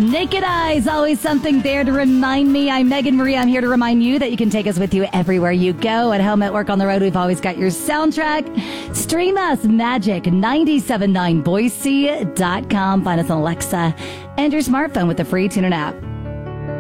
Naked Eyes, always something there to remind me. I'm Megan Marie. I'm here to remind you that you can take us with you everywhere you go. At home, at work, on the road, we've always got your soundtrack. Stream us, Magic979Boise.com. Find us on Alexa and your smartphone with the free TuneIn app.